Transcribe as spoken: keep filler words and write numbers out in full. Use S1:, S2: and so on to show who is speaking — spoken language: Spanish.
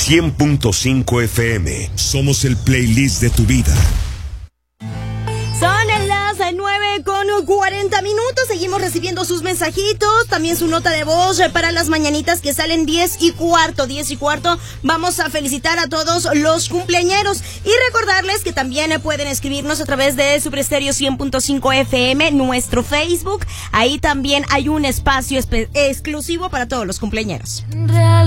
S1: cien punto cinco F M. Somos el playlist de tu vida.
S2: Son las nueve con cuarenta minutos. Seguimos recibiendo sus mensajitos. También su nota de voz para las mañanitas que salen diez y cuarto. diez y cuarto. Vamos a felicitar a todos los cumpleañeros. Y recordarles que también pueden escribirnos a través de Super Estéreo cien punto cinco F M, nuestro Facebook. Ahí también hay un espacio espe- exclusivo para todos los cumpleañeros.
S3: Real.